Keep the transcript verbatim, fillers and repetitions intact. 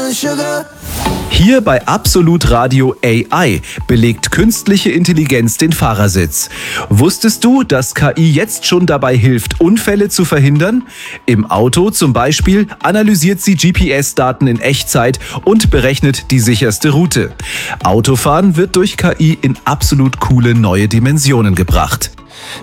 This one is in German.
Hier bei Absolut Radio A I belegt künstliche Intelligenz den Fahrersitz. Wusstest du, dass K I jetzt schon dabei hilft, Unfälle zu verhindern? Im Auto zum Beispiel analysiert sie G P S-Daten in Echtzeit und berechnet die sicherste Route. Autofahren wird durch K I in absolut coole neue Dimensionen gebracht.